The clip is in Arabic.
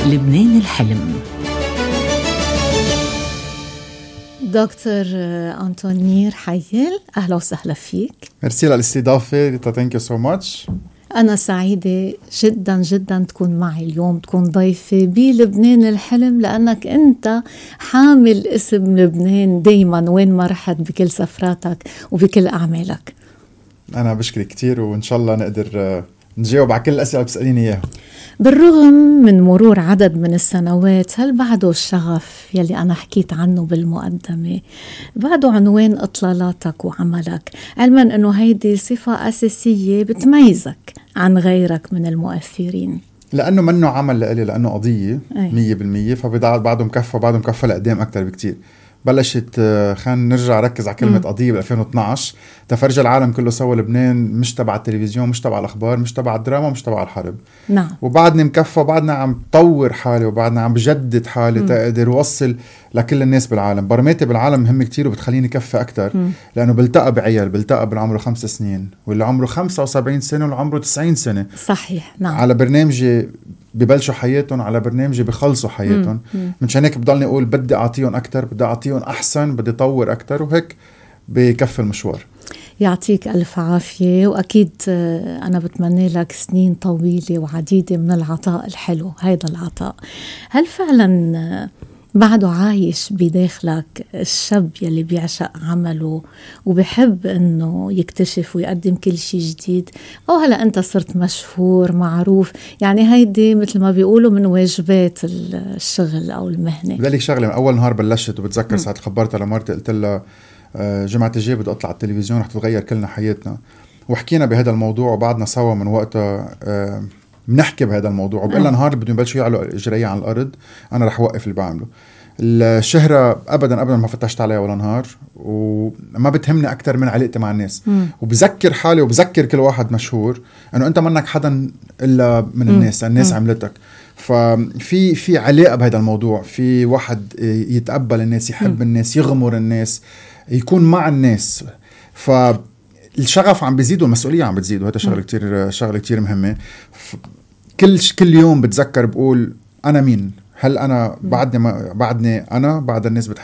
لبنان الحلم. دكتور أنطونير حيل، أهلا وسهلا فيك. ميرسي للاستضافة. Thank you so much. أنا سعيدة جدا جدا تكون معي اليوم، تكون ضيفة بلبنان الحلم، لأنك أنت حامل اسم لبنان دايما وين ما رحت بكل سفراتك وبكل أعمالك. أنا بشكرك كتير، وإن شاء الله نقدر نجاوب على كل الأسئلة اللي بتسأليني إياها. بالرغم من مرور عدد من السنوات، هل بعده الشغف يلي أنا حكيت عنه بالمقدمة بعده عنوان إطلالاتك وعملك، علما أنه هيدي صفة أساسية بتميزك عن غيرك من المؤثرين؟ لأنه منه عمل لإلي، لأنه قضية 100%، فبعده مكفى لقدام أكتر بكتير. بلشت خلينا نرجع ركز على كلمة قضية ب2012 تفرج العالم كله سوا لبنان مش تبع التلفزيون، مش تبع الأخبار، مش تبع الدراما، مش تبع الحرب. نعم. وبعدني مكفى، وبعدنا عم طور حالي، وبعدنا عم بجدد حالي تقدر وصل لكل الناس بالعالم. برماتي بالعالم مهم كتير وبتخليني كفى أكتر، لأنه بلتقى بعيال، بلتقى بالعمره 5 سنين، واللي عمره 75 سنة، واللي عمره 90 سنة. صحيح. نعم. على برنامجي ببلشوا حياتهم، على برنامجي بخلصوا حياتهم. من هيك بضلني أقول بدي أعطيهم أكتر، بدي أعطيهم أحسن، بدي أطور أكتر، وهيك بكفي المشوار. يعطيك ألف عافية، وأكيد أنا بتمنى لك سنين طويلة وعديدة من العطاء الحلو. هيدا العطاء هل فعلا بعده عايش بداخلك الشاب يلي بيعشق عمله وبيحب أنه يكتشف ويقدم كل شيء جديد، أو هلأ أنت صرت مشهور معروف؟ يعني هيدي مثل ما بيقولوا من واجبات الشغل أو المهنة. بدي لك شغلة، من أول نهار بلشت وبتذكر ساعة خبرتها لمرتي، قلت لها جمعة الجاي بدي أطلع على التلفزيون، رح تتغير كلنا حياتنا. وحكينا بهذا الموضوع، وبعدنا سوا من وقتها بنحكي بهذا الموضوع، وبقلنا نهار بدهم يبلشوا يعلوا إجرية على الأرض أنا رح وقف اللي بعمله. الشهرة أبدا ما فتشت عليها ولا نهار، وما بتهمني أكتر من علاقتي مع الناس. وبذكر حالي وبذكر كل واحد مشهور أنه أنت منك حدا إلا من الناس عملتك. ففي علاقة بهذا الموضوع، في واحد يتقبل الناس، يحب الناس، يغمر الناس، يكون مع الناس. فالشغف عم بيزيد والمسؤولية عم بتزيد، وهذا شغلة كتير مهمة. كل يوم بتذكر بقول أنا مين؟ هل أنا بعدني أنا بعد الناس بتحب